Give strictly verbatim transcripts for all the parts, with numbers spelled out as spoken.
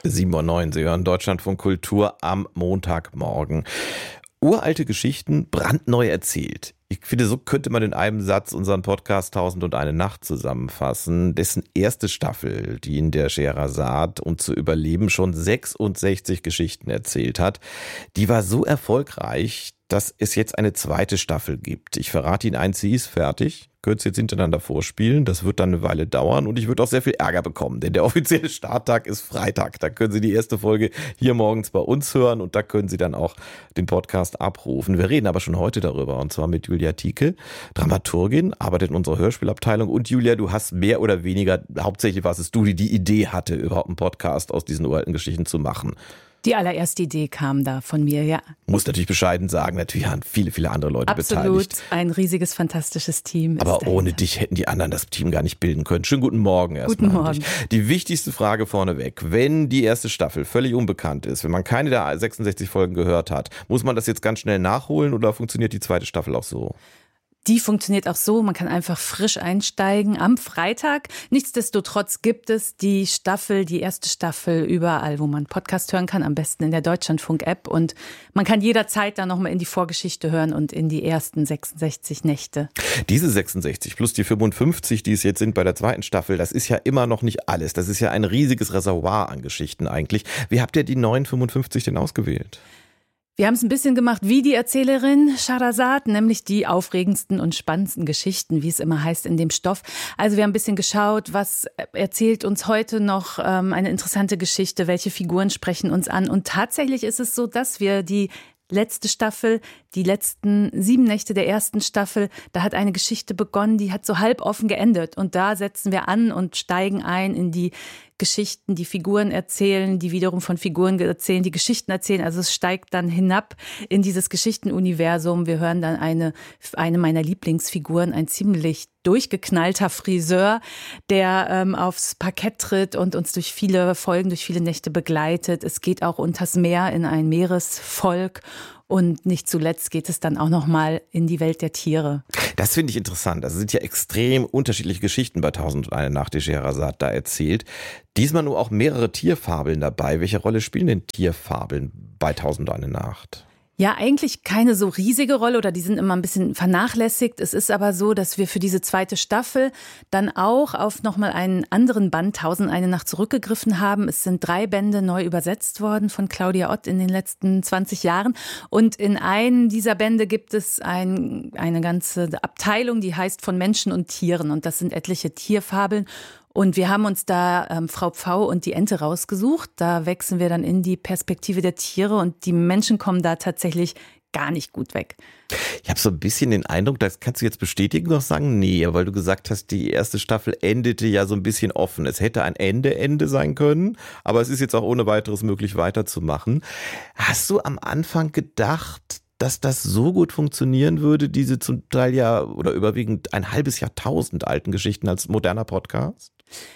sieben Uhr neun, Sie hören Deutschlandfunk Kultur am Montagmorgen. Uralte Geschichten brandneu erzählt. Ich finde, so könnte man in einem Satz unseren Podcast Tausend und eine Nacht zusammenfassen, dessen erste Staffel, die in der Scheherazade, um zu überleben, schon sechsundsechzig Geschichten erzählt hat. Die war so erfolgreich, dass es jetzt eine zweite Staffel gibt. Ich verrate Ihnen eins, sie ist fertig. Könnt ihr jetzt hintereinander vorspielen. Das wird dann eine Weile dauern und ich würde auch sehr viel Ärger bekommen, denn der offizielle Starttag ist Freitag. Da können Sie die erste Folge hier morgens bei uns hören und da können Sie dann auch den Podcast abrufen. Wir reden aber schon heute darüber und zwar mit Julia Thieke, Dramaturgin, arbeitet in unserer Hörspielabteilung. Und Julia, du hast mehr oder weniger, hauptsächlich war es du, die die Idee hatte, überhaupt einen Podcast aus diesen uralten Geschichten zu machen. Die allererste Idee kam da von mir, ja. Muss natürlich bescheiden sagen, natürlich waren viele, viele andere Leute Absolut, beteiligt. Absolut, ein riesiges, fantastisches Team. Aber ohne dich hätten die anderen das Team gar nicht bilden können. Schönen guten Morgen erstmal. Guten Morgen. Die wichtigste Frage vorneweg. Wenn die erste Staffel völlig unbekannt ist, wenn man keine der sechsundsechzig Folgen gehört hat, muss man das jetzt ganz schnell nachholen oder funktioniert die zweite Staffel auch so? Die funktioniert auch so, man kann einfach frisch einsteigen am Freitag. Nichtsdestotrotz gibt es die Staffel, die erste Staffel überall, wo man Podcast hören kann, am besten in der Deutschlandfunk-App. Und man kann jederzeit dann nochmal in die Vorgeschichte hören und in die ersten sechsundsechzig Nächte. Diese sechsundsechzig plus die fünfundfünfzig, die es jetzt sind bei der zweiten Staffel, das ist ja immer noch nicht alles. Das ist ja ein riesiges Reservoir an Geschichten eigentlich. Wie habt ihr die neuen fünfundfünfzig denn ausgewählt? Wir haben es ein bisschen gemacht wie die Erzählerin Scheherazade, nämlich die aufregendsten und spannendsten Geschichten, wie es immer heißt in dem Stoff. Also wir haben ein bisschen geschaut, was erzählt uns heute noch ähm, eine interessante Geschichte, welche Figuren sprechen uns an. Und tatsächlich ist es so, dass wir die letzte Staffel, die letzten sieben Nächte der ersten Staffel, da hat eine Geschichte begonnen, die hat so halb offen geendet. Und da setzen wir an und steigen ein in die Geschichten, die Figuren erzählen, die wiederum von Figuren erzählen, die Geschichten erzählen. Also es steigt dann hinab in dieses Geschichtenuniversum. Wir hören dann eine, eine meiner Lieblingsfiguren, ein ziemlich durchgeknallter Friseur, der ähm, aufs Parkett tritt und uns durch viele Folgen, durch viele Nächte begleitet. Es geht auch unters Meer in ein Meeresvolk. Und nicht zuletzt geht es dann auch noch mal in die Welt der Tiere. Das finde ich interessant. Also es sind ja extrem unterschiedliche Geschichten bei Tausend und eine Nacht, die Scheherazade da erzählt. Diesmal nur auch mehrere Tierfabeln dabei. Welche Rolle spielen denn Tierfabeln bei Tausend und eine Nacht? Ja, eigentlich keine so riesige Rolle oder die sind immer ein bisschen vernachlässigt. Es ist aber so, dass wir für diese zweite Staffel dann auch auf nochmal einen anderen Band Tausend und eine Nacht zurückgegriffen haben. Es sind drei Bände neu übersetzt worden von Claudia Ott in den letzten zwanzig Jahren. Und in einem dieser Bände gibt es ein, eine ganze Abteilung, die heißt von Menschen und Tieren. Und das sind etliche Tierfabeln. Und wir haben uns da ähm, Frau Pfau und die Ente rausgesucht. Da wechseln wir dann in die Perspektive der Tiere und die Menschen kommen da tatsächlich gar nicht gut weg. Ich habe so ein bisschen den Eindruck, das kannst du jetzt bestätigen oder sagen? Nee, weil du gesagt hast, die erste Staffel endete ja so ein bisschen offen. Es hätte ein Ende-Ende sein können, aber es ist jetzt auch ohne weiteres möglich weiterzumachen. Hast du am Anfang gedacht, dass das so gut funktionieren würde, diese zum Teil ja oder überwiegend ein halbes Jahrtausend alten Geschichten als moderner Podcast?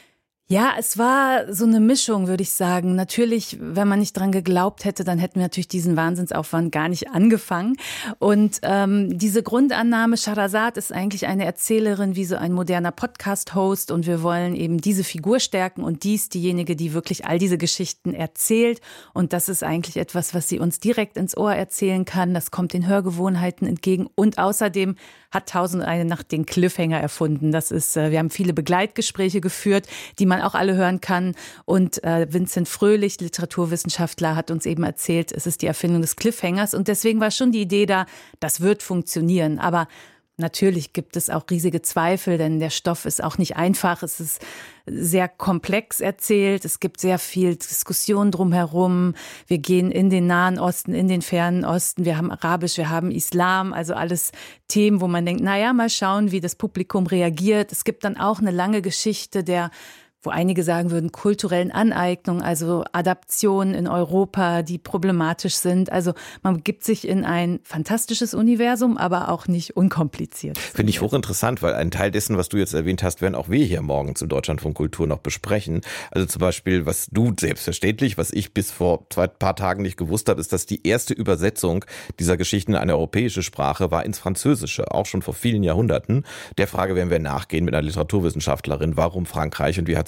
Ja, es war so eine Mischung, würde ich sagen. Natürlich, wenn man nicht dran geglaubt hätte, dann hätten wir natürlich diesen Wahnsinnsaufwand gar nicht angefangen. Und ähm, diese Grundannahme, Scheherazade ist eigentlich eine Erzählerin wie so ein moderner Podcast-Host und wir wollen eben diese Figur stärken und die ist diejenige, die wirklich all diese Geschichten erzählt. Und das ist eigentlich etwas, was sie uns direkt ins Ohr erzählen kann. Das kommt den Hörgewohnheiten entgegen und außerdem hat Tausend und eine Nacht den Cliffhanger erfunden. Das ist, wir haben viele Begleitgespräche geführt, die man auch alle hören kann. Und äh, Vincent Fröhlich, Literaturwissenschaftler, hat uns eben erzählt, es ist die Erfindung des Cliffhangers. Und deswegen war schon die Idee da, das wird funktionieren. Aber natürlich gibt es auch riesige Zweifel, denn der Stoff ist auch nicht einfach. Es ist sehr komplex erzählt. Es gibt sehr viel Diskussion drumherum. Wir gehen in den Nahen Osten, in den Fernen Osten. Wir haben Arabisch, wir haben Islam, also alles Themen, wo man denkt, naja, mal schauen, wie das Publikum reagiert. Es gibt dann auch eine lange Geschichte der, wo einige sagen würden, kulturellen Aneignung, also Adaptionen in Europa, die problematisch sind. Also man gibt sich in ein fantastisches Universum, aber auch nicht unkompliziert. Finde ich hochinteressant, weil ein Teil dessen, was du jetzt erwähnt hast, werden auch wir hier morgen zum Deutschlandfunk Kultur noch besprechen. Also zum Beispiel, was du selbstverständlich, was ich bis vor zwei paar Tagen nicht gewusst habe, ist, dass die erste Übersetzung dieser Geschichten in eine europäische Sprache war ins Französische, auch schon vor vielen Jahrhunderten. Der Frage werden wir nachgehen mit einer Literaturwissenschaftlerin, warum Frankreich und wie hat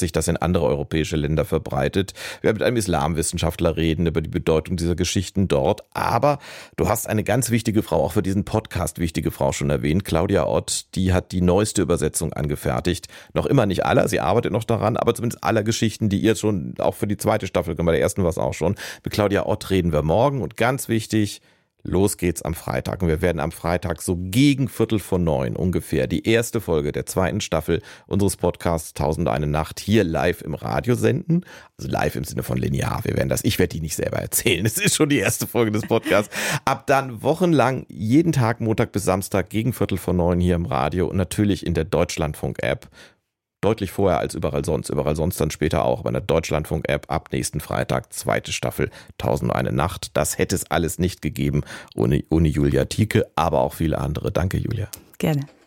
sich das in andere europäische Länder verbreitet. Wir werden mit einem Islamwissenschaftler reden über die Bedeutung dieser Geschichten dort. Aber du hast eine ganz wichtige Frau, auch für diesen Podcast wichtige Frau schon erwähnt, Claudia Ott, die hat die neueste Übersetzung angefertigt. Noch immer nicht aller, sie arbeitet noch daran, aber zumindest aller Geschichten, die ihr schon auch für die zweite Staffel, bei der ersten war es auch schon. Mit Claudia Ott reden wir morgen und ganz wichtig, los geht's am Freitag. Und wir werden am Freitag so gegen Viertel vor neun ungefähr die erste Folge der zweiten Staffel unseres Podcasts Tausend und eine Nacht hier live im Radio senden. Also live im Sinne von linear. Wir werden das, ich werde die nicht selber erzählen. Es ist schon die erste Folge des Podcasts. Ab dann wochenlang jeden Tag Montag bis Samstag gegen Viertel vor neun hier im Radio und natürlich in der Deutschlandfunk-App. Deutlich vorher als überall sonst, überall sonst dann später auch, aber in der Deutschlandfunk-App ab nächsten Freitag, zweite Staffel, Tausend und eine Nacht. Das hätte es alles nicht gegeben ohne, ohne Julia Thieke, aber auch viele andere. Danke, Julia. Gerne.